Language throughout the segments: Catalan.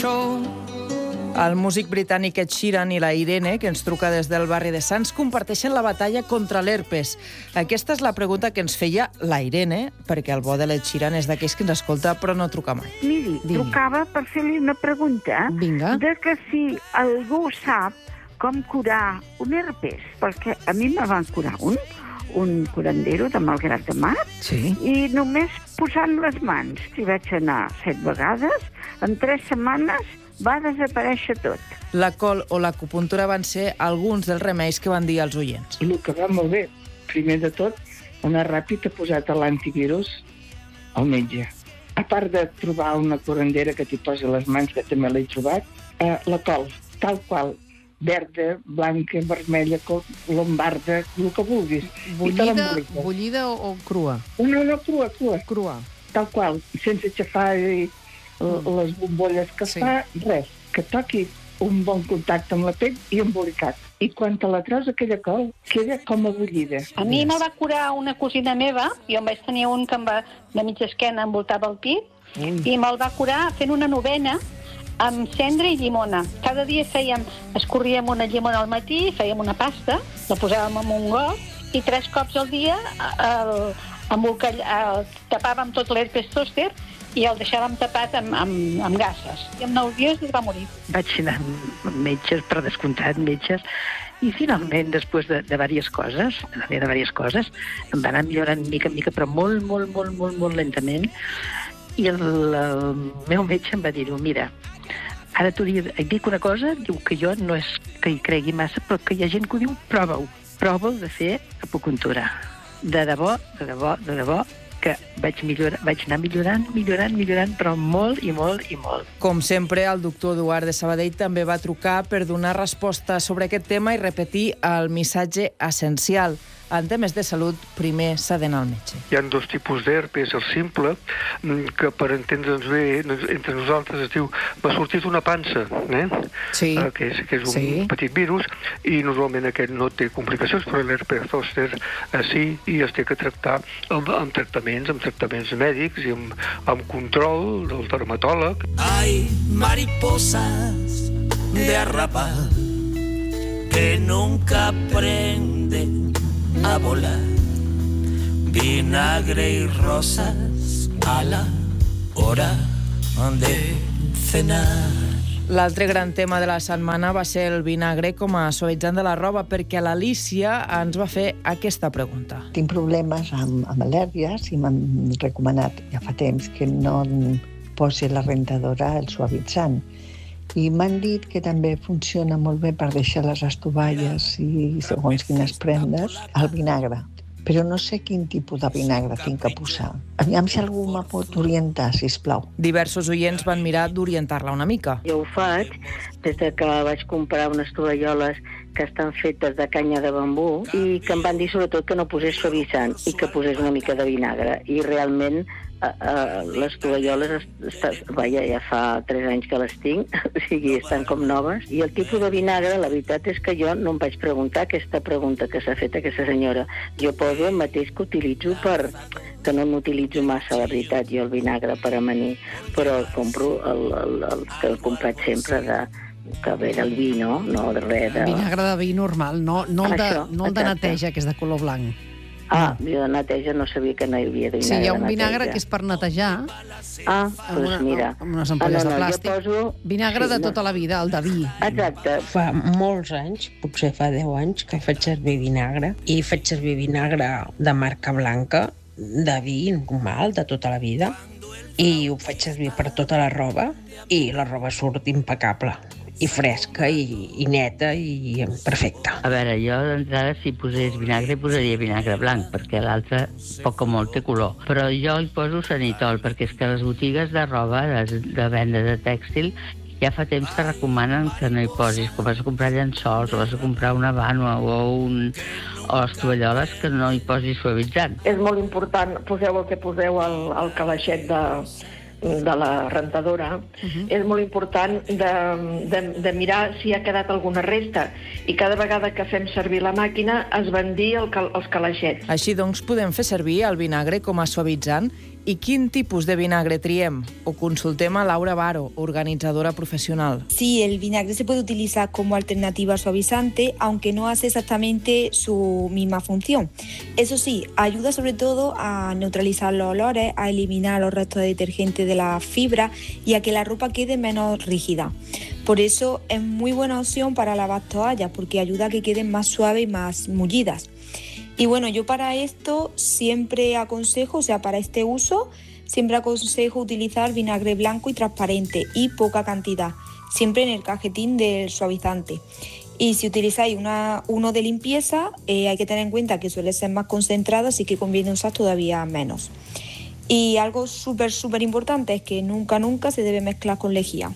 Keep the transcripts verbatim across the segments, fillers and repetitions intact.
show. El músic britànic Ed Sheeran i la Irene, que ens truca des del barri de Sants, comparteixen la batalla contra l'herpes. Aquesta és la pregunta que ens feia la Irene, perquè el bo de l'Ed Sheeran és d'aquells que ens escolta però no truca mai. Miri, Digui. trucava per fer-li una pregunta Vinga. de que si algú sap com curar un herpes, perquè a mi me van curar un, un curandero de Malgrat de Mar, Sí. i només posant les mans. Si vaig anar set vegades, en tres setmanes va desaparèixer tot. La col o l'acupuntura van ser alguns dels remeis que van dir als oients. El que va molt bé, primer de tot, una ràpida posat l'antivirus al metge. A part de trobar una curandera que t'hi posi les mans, que també l'he trobat, eh, la col, tal qual, verda, blanca, vermella, lombarda, el que vulguis. Bullida, bullida o, o crua? No, no, crua, crua. Crua. Tal qual, sense aixafar i, mm. les bombolles que Sí. fa, res. Que toqui un bon contacte amb la pell i embolicat. I quan te la treus, aquella col queda com a bullida. A mi me'l va curar una cosina meva, jo em vaig tenir un que em va, de mitja esquena envoltava el pit, Mm. i me'l va curar fent una novena amb cendra i llimona. Cada dia fèiem, escorríem una llimona al matí, fèiem una pasta, la posàvem en un got, i tres cops al dia el, embolcall, el, tapàvem tot l'herpes zòster i el deixàvem tapat amb, amb, amb gasses. I en nou dies es va morir. Vaig anar amb metges, per descomptat, metges, i finalment, després de, de diverses coses, de, de diverses coses, em va anar millorant mica en mica, però molt, molt, molt, molt, molt lentament, i el, el meu metge em va dir, mira, ara t'ho dic, et dic una cosa, diu que jo no és que hi cregui massa, però que hi ha gent que ho diu, prova-ho, prova-ho de fer acupuntura. De debò, de debò, de debò, que vaig, millorar, vaig anar millorant, millorant, millorant, però molt i molt i molt. Com sempre, el doctor Eduard de Sabadell també va trucar per donar resposta sobre aquest tema i repetir el missatge essencial. En temes de salut, primer s'ha d'anar al metge. Hi ha dos tipus d'herpes, el simple, que per entendre'ns bé, entre nosaltres es diu m'ha sortit una pansa, eh? Sí. Uh, que, és, que és un Sí. petit virus, i normalment aquest no té complicacions, però l'herpes zòster uh, sí, i es té que tractar amb, amb tractaments, amb tractaments mèdics i amb, amb control del dermatòleg. Hay mariposas de arrapal que nunca aprenden a volar. Vinagre y rosas a la hora de cenar. L'altre gran tema de la setmana va ser el vinagre com a suavitzant de la roba, perquè l'Alícia ens va fer aquesta pregunta. Tinc problemes amb, amb al·lèrgies i m'han recomanat ja fa temps que no posi la rentadora el suavitzant. I m'han dit que també funciona molt bé per deixar les estovalles i segons quines prendes al vinagre. Però no sé quin tipus de vinagre tinc que posar. Aviam si algú me pot orientar, sisplau. Diversos oients van mirar d'orientar-la una mica. Jo ho faig des de que vaig comprar unes tovalloles que estan fetes de canya de bambú i que em van dir sobretot que no posés suavitzant i que posés una mica de vinagre. I realment uh, uh, les tovalloles, està, vaja, ja fa tres anys que les tinc, o sigui, estan com noves. I el tipus de vinagre, la veritat és que jo no em vaig preguntar aquesta pregunta que s'ha fet aquesta senyora. Jo poso el mateix que utilitzo per... que no n'utilitzo massa, la veritat, jo el vinagre per amanir, però compro el, el, el que he comprat sempre de que ve del vi, no? No de res de... Vinagre de vi normal, no, no el de, Això, no el de exacte. neteja, que és de color blanc. Ah, jo de neteja no sabia que no hi havia de vinagre. Sí, hi ha un de vinagre neteja. que és per netejar, Ah, amb, doncs una, mira. amb unes ampolles ah, no, no, de plàstic. Jo poso... Vinagre sí, de no. tota la vida, el de vi. Exacte. Fa molts anys, potser fa deu anys, que faig servir vinagre, i faig servir vinagre de marca blanca, de vi normal, de tota la vida, i ho faig servir per tota la roba, i la roba surt impecable, i fresca, i, i neta, i perfecta. A veure, jo d'entrada, si posés vinagre, posaria vinagre blanc, perquè l'altre poc o molt té color. Però jo hi poso sanitol, perquè és que les botigues de roba, de, de venda de tèxtil, ja fa temps que recomanen que no hi posis, que vas a comprar llençols, o vas a comprar una vànua o, un, o les tovalloles, que no hi posis suavitzant. És molt important, poseu el que poseu al, al calaixet de, de la rentadora, uh-huh. És molt important de, de, de mirar si ha quedat alguna resta, i cada vegada que fem servir la màquina es van dir el cal, els calaixets. Així doncs, podem fer servir el vinagre com a suavitzant I quin tipus de vinagre triem? Ho consultem a Laura Baro, organitzadora profesional. Sí, el vinagre se puede utilizar como alternativa suavizante, aunque no hace exactamente su misma función. Eso sí, ayuda sobre todo a neutralizar los olores, a eliminar los restos de detergente de la fibra y a que la ropa quede menos rígida. Por eso es muy buena opción para lavar toallas, porque ayuda a que queden más suaves y más mullidas. Y bueno, yo para esto siempre aconsejo, o sea, para este uso, siempre aconsejo utilizar vinagre blanco y transparente y poca cantidad, siempre en el cajetín del suavizante. Y si utilizáis una, uno de limpieza, eh, hay que tener en cuenta que suele ser más concentrado, así que conviene usar todavía menos. Y algo súper, súper importante es que nunca, nunca se debe mezclar con lejía.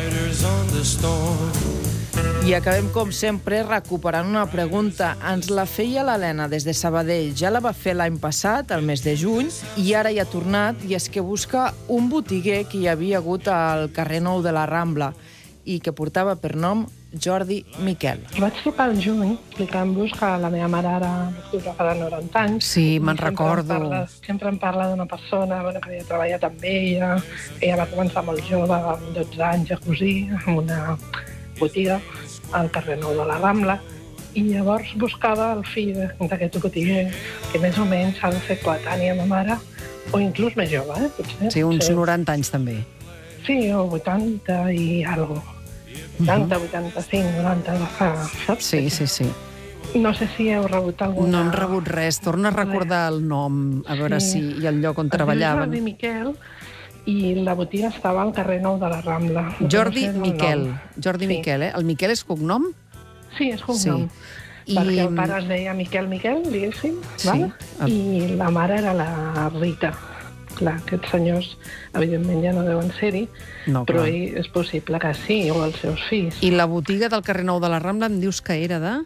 I acabem, com sempre, recuperant una pregunta. Ens la feia l'Helena des de Sabadell. Ja la va fer l'any passat, al mes de juny, i ara hi ha tornat, i és que busca un botiguer que hi havia hagut al carrer Nou de la Rambla i que portava per nom Jordi Miquel. Vaig trucar al juny explicant-vos que la meva mare ara d'octubre farà noranta anys. Sí, me'n Sempre recordo. Em parla, sempre em parla d'una persona bueno, que havia treballat amb ella. Ella va començar molt jove, amb dotze anys, a cosir en una botiga al carrer Nou de la Rambla, i llavors buscava el fill d'aquest botiguer, que més o menys ha de ser coetània a ma mare, o inclús més jove, eh, potser. Sí, uns Sí. noranta anys també. Sí, o vuitanta i algo. vuitanta, vuitanta-cinc, noranta, saps? Sí, sí, sí. No sé si heu rebut alguna... No hem rebut res. Torna a recordar el nom, a veure Sí. si i el lloc on Es diu treballaven. Jordi Miquel, i la botiga estava al carrer Nou de la Rambla. Jordi No sé el Miquel. nom. Jordi Sí. Miquel, eh? El Miquel és cognom? Sí, és cognom. Sí. Perquè I- el pare es deia Miquel Miquel, diguéssim, Sí. val? El- I la mare era la Rita. Clar, aquests senyors, evidentment, ja no deuen ser-hi, No, però clar. ell és possible que sí, o els seus fills. I la botiga del carrer Nou de la Rambla em dius que era de...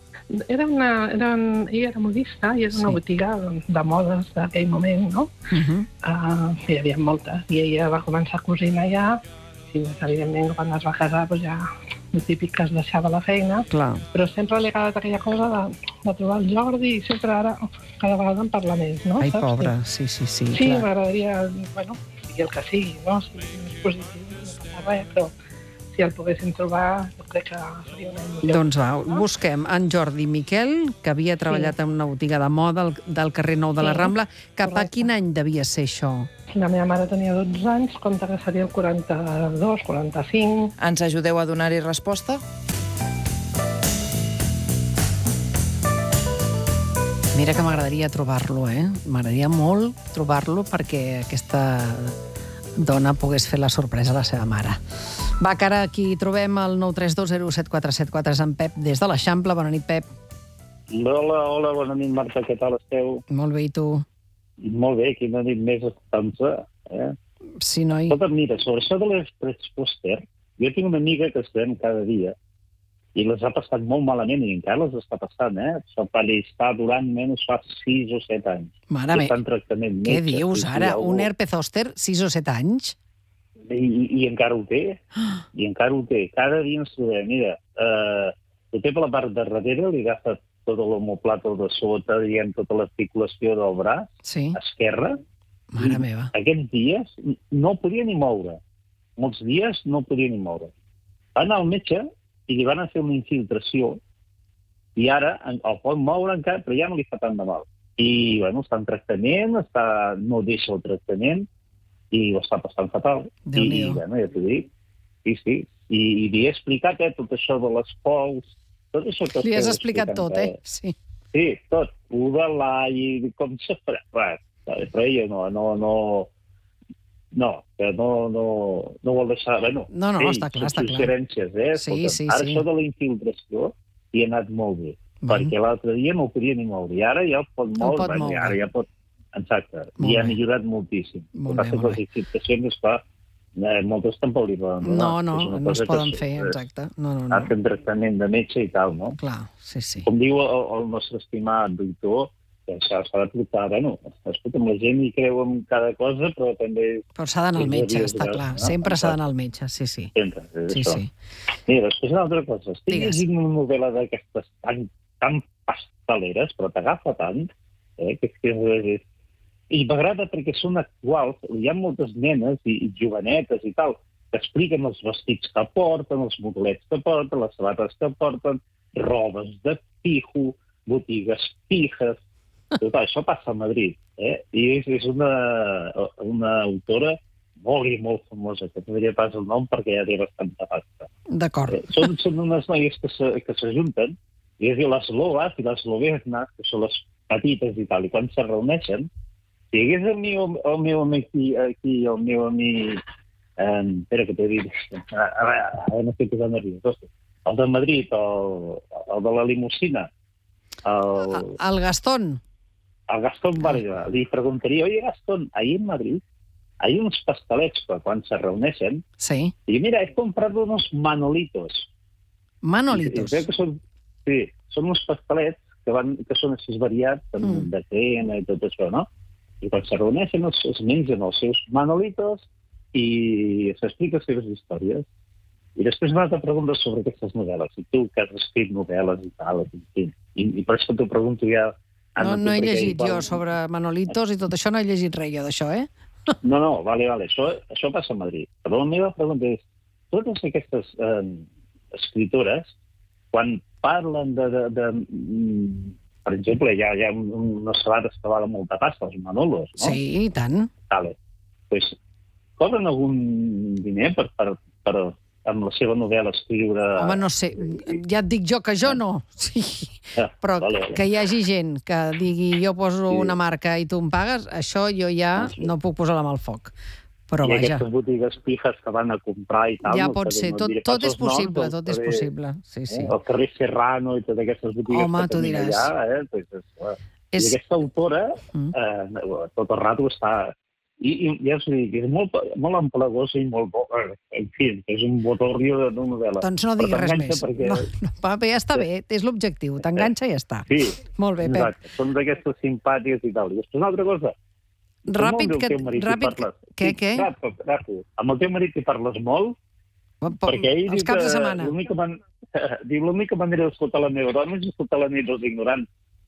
Era una, era, ell era modista i era una Sí. botiga de modes d'aquell moment, no? Uh -huh. Uh, hi havia moltes. I ella va començar a cosinar allà, i evidentment quan es va casar doncs ja el típic que es deixava la feina, Clar. però sempre li ha agradat aquella cosa de, de trobar el Jordi i sempre ara cada vegada en parla més, no? Ai, Saps? pobra, sí, sí, sí. Sí, clar. m'agradaria, bueno, sigui el que sigui, no? Si és positiu, no passa res, però si el poguéssim trobar, jo crec que seria una il·lusió. Doncs va, busquem en Jordi Miquel, que havia treballat en una botiga de moda del, del carrer Nou de la Sí, Rambla. Cap a correcte. quin any devia ser això? La meva mare tenia dotze anys, compta que seria el quaranta-dos, quaranta-cinc... Ens ajudeu a donar-hi resposta? Mira que m'agradaria trobar-lo, eh? M'agradaria molt trobar-lo perquè aquesta dona pogués fer la sorpresa a la seva mare. Va, que ara aquí trobem el nou tres dos zero set quatre set quatre, és en Pep, des de l'Eixample. Bona nit, Pep. Hola, hola, bona nit, Marta, què tal esteu? Molt bé, i tu? Molt bé, quina nit més escoltant-se, eh? Sí, noi. Escolta, mira, sobre això de l'Express Poster, jo tinc una amiga que estem cada dia i les ha passat molt malament i encara les està passant, eh? Això per està durant menys fa sis o set anys. Mare I està en tractament Què metge, dius sí, sí, ara? algú- Un herpes zòster, sis o set anys? I, i, i encara ho té, i encara ho té. Cada dia ens trobem, mira, eh, ho té per la part de darrere, li agafa tota l'homoplata de sota, diguem, tota l'articulació del braç, Sí. esquerre. Mare meva. Aquests dies no podia ni moure. Molts dies no podia ni moure. Va anar al metge i li van fer una infiltració i ara en- el pot moure encara, però ja no li fa tant de mal. I, bueno, està en tractament, està, no deixa el tractament i ho està passant fatal. I, Déu-n'hi-do. bueno, ja t'ho dic. Sí, sí. I, i li he explicat, eh, tot això de les pols, tot això que Li has esteu explicat explicant, tot, eh? Sí. Sí, tot. Ho de l'ai, com se farà. Res, però ella no, no, no... No, que no, no, no vol deixar... Bueno, No, no, ell, està clar, són està clar. suggerències, eh? Sí, Escolta, sí, ara sí. això de la infiltració hi ha anat molt bé, Bueno. perquè l'altre dia no ho podia ni moure, i ara ja el pot El moure, pot bueno, moure. i ara ja pot... Exacte, Molt i ha bé. millorat moltíssim. Molt el que bé, passa és que molt les infiltracions, esclar, eh, moltes tampoc li poden donar. No, no, És una no es cosa que poden és- fer, és- exacte. No, no, Ha no. fet tractament de metge i tal, no? Clar, sí, sí. Com diu el, el nostre estimat doctor, que s'ha s'ha de portar, bueno, escolta'm, la gent hi creu en cada cosa, però també... Però s'ha d'anar al metge, està clar. Sempre s'ha d'anar al metge, sí, sí. Sempre, és Sí, això. sí. Mira, després una altra cosa. Estic Digues. llegint una novel·la d'aquestes tan, tan pasteleres, però t'agafa tant, eh, que és que és, és, I m'agrada perquè són actuals, hi ha moltes nenes i, i jovenetes i tal, que expliquen els vestits que porten, els modulets que porten, les sabates que porten, robes de pijo, botigues pijas. Tot això passa a Madrid, eh? I és, és una, una autora molt i molt famosa, que no diria pas el nom perquè ja té bastanta pasta. D'acord. Eh, són, són unes noies que se, que s'ajunten, i és dir, les loas i les lovernas, que són les petites i tal, i quan se reuneixen, si hi hagués el meu, el meu amic aquí, aquí, el meu amic... Eh, espera que t'he dit... Ara, ara, ara no estic posant nerviós. El de Madrid, el, el de la limusina, el... El Gastón. El Gastón Varela. Li preguntaria, oye, Gastón, ahí en Madrid hay unos pastelets que quan se reuneixen... Sí. Y mira, he comprado unos manolitos. Manolitos. I, i que són, sí, són uns pastelets que, van, que són així variats, mm. de crema i tot això, no? I quan se reuneixen es, es mengen els seus manolitos i s'explica les seves històries. I després una altra pregunta sobre aquestes novel·les. I tu, que has escrit novel·les i tal, i, i, i per això t'ho pregunto ja... No, no he llegit jo sobre manolitos i tot això, no he llegit res jo d'això, eh? No, no, vale, vale, això, això passa a Madrid. Però la meva pregunta és, totes aquestes eh, escritores, quan parlen de... de, de mm, per exemple, hi ha, hi ha unes sabates que valen molta pasta, els manolos, no? Sí, i tant. Vale. Pues, cobren algun diner per, per, per amb la seva novel·la escriure... Home, no sé, ja et dic jo que jo no. Sí. Ah, però vale, vale. Que hi hagi gent que digui jo poso sí. una marca i tu em pagues, això jo ja ah, sí. no puc posar la mà al foc. Però I vaja. aquestes botigues pijas que van a comprar i tal... Ja no, pot ser, no tot, tot és possible, noms, tot és carrer, possible. Sí, sí. Eh, el carrer Serrano i totes aquestes botigues Home, que tenim allà... Eh, pues, és, és... I aquesta autora mm. eh, tot el rato està... I, i ja us dic, és molt, molt emplegosa i molt bo. En fi, és un botorrio de novel·la. Doncs no diguis res més. Perquè... No, no, Papa, ja està bé, és l'objectiu. T'enganxa i ja està. Sí. Molt bé, Pep. Exacte. Són d'aquestes simpàtiques i tal. I després una altra cosa. Ràpid, que... Ràpid, què, què? Ràpid, ràpid. Amb el teu marit hi parles molt, po, perquè ell els caps de setmana. L'única man... l'única manera d'escoltar la meva dona és escoltar la nit dels ignorants.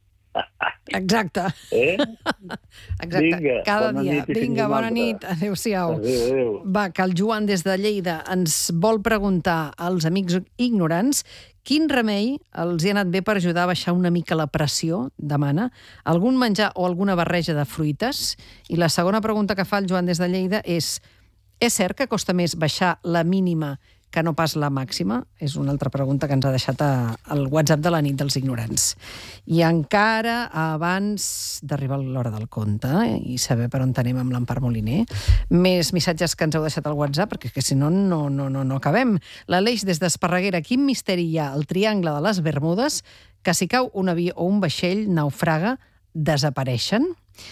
Exacte. Eh? Exacte. Vinga, cada bona dia. Nit Vinga, bona nit. Adéu-siau. Adéu, adéu. Va, que el Joan des de Lleida ens vol preguntar als amics ignorants quin remei els hi ha anat bé per ajudar a baixar una mica la pressió, demana, algun menjar o alguna barreja de fruites. I la segona pregunta que fa el Joan des de Lleida és: és cert que costa més baixar la mínima que no pas la màxima? És una altra pregunta que ens ha deixat al WhatsApp de la nit dels ignorants. I encara, abans d'arribar a l'hora del conte eh, i saber per on anem amb l'Empar Moliner, més missatges que ens heu deixat al WhatsApp, perquè que, si no, no, no, no, no acabem. L'Aleix des d'Esparreguera: quin misteri hi ha al Triangle de les Bermudes que si cau un avió o un vaixell naufraga, desapareixen?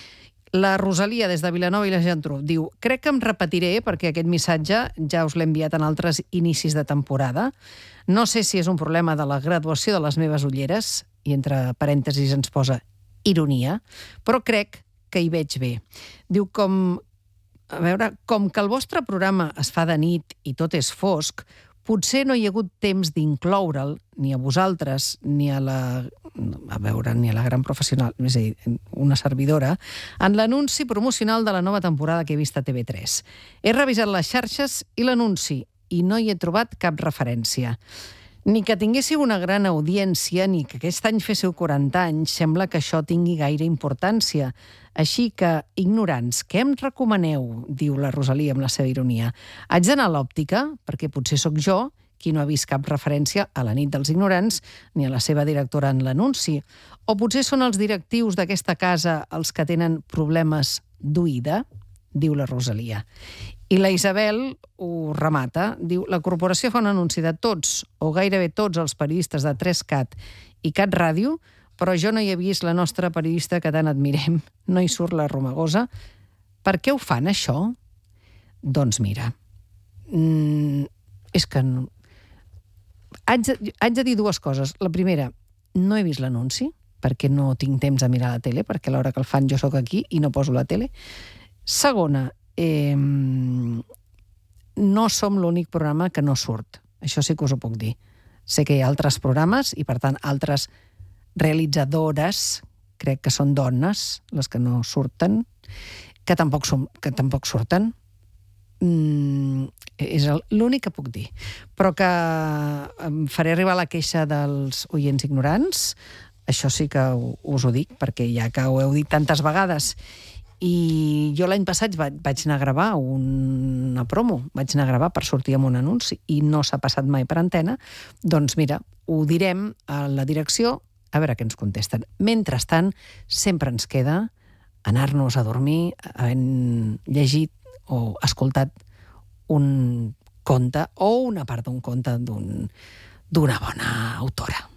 La Rosalia, des de Vilanova i la Geltrú, diu: crec que em repetiré perquè aquest missatge ja us l'he enviat en altres inicis de temporada. No sé si és un problema de la graduació de les meves ulleres, i entre parèntesis ens posa ironia, però crec que hi veig bé. Diu, com, a veure, com que el vostre programa es fa de nit i tot és fosc, potser no hi ha hagut temps d'incloure'l, ni a vosaltres, ni a la... a veure, ni a la gran professional, és a dir, una servidora, en l'anunci promocional de la nova temporada que he vist a T V tres. He revisat les xarxes i l'anunci, i no hi he trobat cap referència. Ni que tinguéssiu una gran audiència, ni que aquest any féssiu quaranta anys, sembla que això tingui gaire importància. Així que, ignorants, què em recomaneu? Diu la Rosalia amb la seva ironia. Haig d'anar a l'òptica, perquè potser sóc jo qui no ha vist cap referència a la nit dels ignorants ni a la seva directora en l'anunci. O potser són els directius d'aquesta casa els que tenen problemes d'oïda? Diu la Rosalia. I la Isabel ho remata. Diu: la corporació fa un anunci de tots, o gairebé tots els periodistes de tres cat i Cat Ràdio, però jo no hi he vist la nostra periodista que tant admirem. No hi surt la Romagosa. Per què ho fan, això? Doncs mira, mm, és que... No... Haig de, haig de dir dues coses. La primera, no he vist l'anunci, perquè no tinc temps de mirar la tele, perquè a l'hora que el fan jo sóc aquí i no poso la tele. Segona, eh, no som l'únic programa que no surt. Això sí que us ho puc dir. Sé que hi ha altres programes i, per tant, altres realitzadores, crec que són dones les que no surten, que tampoc, som, que tampoc surten. Mm, és l'únic que puc dir. Però que em faré arribar la queixa dels oients ignorants, això sí que us ho dic, perquè ja que ho heu dit tantes vegades. I jo l'any passat vaig anar a gravar una promo, vaig anar a gravar per sortir amb un anunci i no s'ha passat mai per antena, doncs mira, ho direm a la direcció, a veure què ens contesten. Mentrestant, sempre ens queda anar-nos a dormir havent llegit o escoltat un conte o una part d'un conte d'una bona autora.